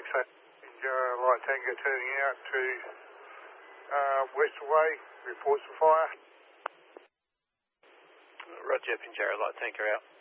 X8 Light Tango turning out to Westaway, reports for fire. Roger, Pinjaro Light Tango out.